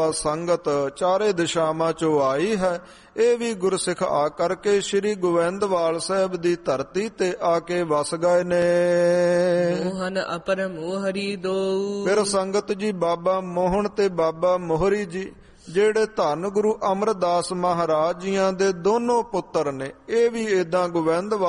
ਸੰਗਤ ਚਾਰੇ ਦਿਸ਼ਾਵਾਂ ਚੋਂ ਆਈ ਹੈ। ਇਹ ਵੀ ਗੁਰਸਿੱਖ ਆ ਕਰਕੇ ਸ੍ਰੀ ਗੋਬਿੰਦਵਾਲ ਸਾਹਿਬ ਦੀ ਧਰਤੀ ਤੇ ਆ ਕੇ ਵਸ ਗਏ ਨੇ। ਮੋਹਨ ਅਪਰ ਮੋਹਰੀ ਦੋ। ਫਿਰ ਸੰਗਤ ਜੀ ਬਾਬਾ ਮੋਹਨ ਤੇ ਬਾਬਾ ਮੋਹਰੀ ਜੀ ਜਿਹੜੇ ਧੰਨ ਗੁਰੂ ਅਮਰਦਾਸ ਮਹਾਰਾਜ ਜੀਆਂ ਦੇ ਦੋਨੋਂ ਪੁੱਤਰ ਨੇ, ਇਹ ਵੀ ਏਦਾਂ ਗੋਬਿੰਦਵਾਲ